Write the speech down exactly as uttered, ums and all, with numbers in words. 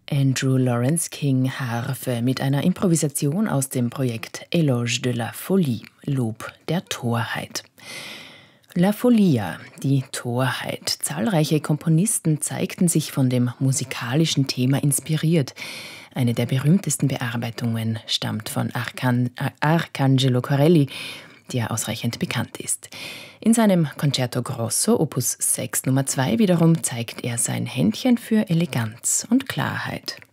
Andrew Lawrence King Harfe mit einer Improvisation aus dem Projekt Éloge de la Folie, Lob der Torheit. La Folia, die Torheit. Zahlreiche Komponisten zeigten sich von dem musikalischen Thema inspiriert. Eine der berühmtesten Bearbeitungen stammt von Arcan- Arcangelo Corelli, der ausreichend bekannt ist. In seinem Concerto Grosso, Opus sechs Nummer zwei wiederum, zeigt er sein Händchen für Eleganz und Klarheit.